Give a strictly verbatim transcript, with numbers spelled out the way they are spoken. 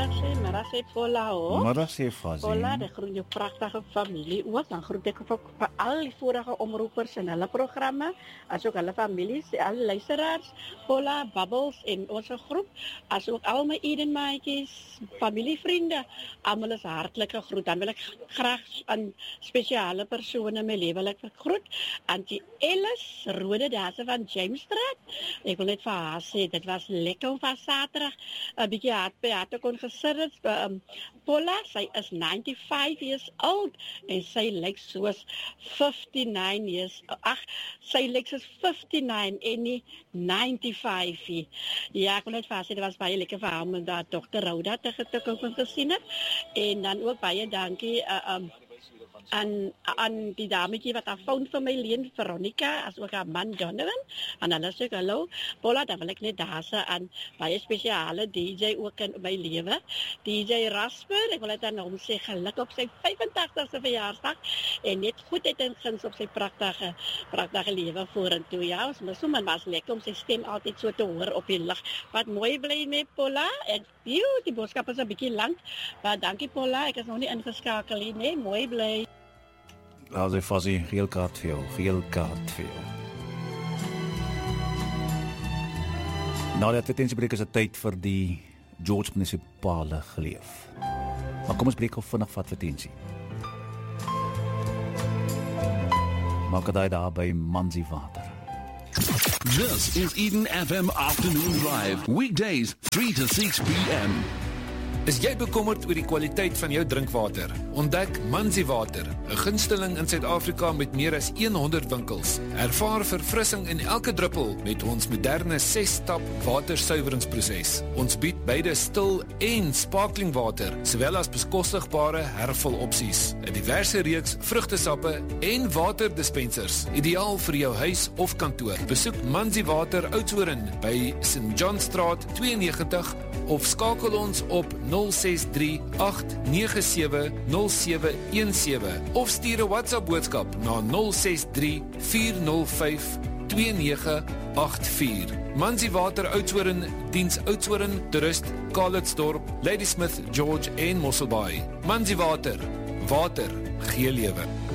Marase, Marase Pola hoor. Marase Fazi. Pola, de groen je prachtige familie ook. Dan groet ik voor, voor al die vorige omroepers en alle programma. Als ook alle families, alle luisteraars. Pola, Bubbles in onze groep. Als ook al mijn Edenmaatjes, familievrienden. Allemaal is hartelijke groet. Dan wil ik graag een speciale persoon in mijn leven wil ik groet. Auntie Ellis, Rode Dase van Jamesstraat. Ik wil net van haar zeggen, dit was lekker om van zaterdag een beetje hard bij haar te kon gesit. Um, Paula, sy is ninety-five years old en sy lyk soos fifty-nine years. Ag, sy lyk soos fifty-nine en nie ninety-five. Ja, ek wil net vir haar sê, dit was baie lekker vir haar om daar dokter Rhoda te getukken gesien het. En dan ook baie dankie uh, um, aan, aan die dametjie wat haar phone vir my leen, Veronica, as ook haar man Donovan. En hulle sê, hallo, Paula, dan wil ek net daar sê aan baie spesiale D J ook in my lewe. D J Rasper, ek wil net aan hom sê, geluk op sy vyfentagtigste verjaarsdag en net goedheid en guns op sy prachtige, prachtige lewe vorentoe. Ja, ons mis hom, en was lekker om sy stem altyd so te hoor op die lig. Wat mooi bly met Paula, en joh, die boodskap is een bietjie lang, maar dankie Paula, ek is nog nie ingeskakel hier, nee, mooi bly. Daar sê Fazi, geel kaart vir jou, geel kaart vir jou. Nou, die advertentiebreek is 'n tyd vir die George munisipale geleef. Maar kom ons breek of vinnig vir advertensie. Maak dit daar by Manzi Water. This is Eden F M Afternoon Drive, weekdays three to six p m Is jy bekommerd oor die kwaliteit van jou drinkwater? Ontdek Manzi Water, 'n gunsteling in Suid-Afrika met meer as honderd winkels. Ervaar verfrissing in elke druppel met ons moderne ses-stap watersuiveringsproses. Ons bied beide stil en sparkling water, sowel as bekostigbare hervulopsies. 'n Diverse reeks vrugtesappe en waterdispensers, ideaal vir jou huis of kantoor. Besoek Manzi Water Oudtshoorn by Saint John Straat twee negentig of skakel ons op nul ses drie agt nege sewe nul sewe een sewe of stuur 'n WhatsApp boodskap na nul ses drie vier nul vyf twee nege agt vier. Manzi Water Oudtshoorn diens Oudtshoorn, Toerist, Calitzdorp, Ladysmith, George en Mosselbaai. Manzi Water, water gee lewe.